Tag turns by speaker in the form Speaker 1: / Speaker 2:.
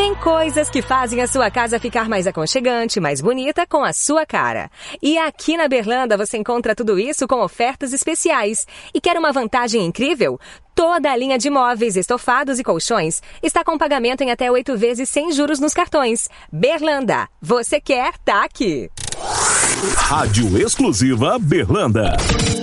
Speaker 1: Tem coisas que fazem a sua casa ficar mais aconchegante, mais bonita, com a sua cara. E aqui na Berlanda você encontra tudo isso com ofertas especiais. E quer uma vantagem incrível? Toda a linha de móveis, estofados e colchões está com pagamento em até 8 vezes sem juros nos cartões. Berlanda, você quer, tá aqui.
Speaker 2: Rádio Exclusiva Berlanda.